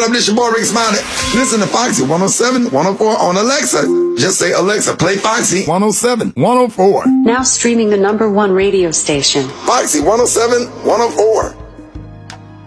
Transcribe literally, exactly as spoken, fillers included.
up? This your boy Rick Smiley. Listen to Foxy one oh seven, one oh four on Alexa. Just say, Alexa, play Foxy one oh seven, one oh four. Now streaming the number one radio station. Foxy one oh seven, one oh four.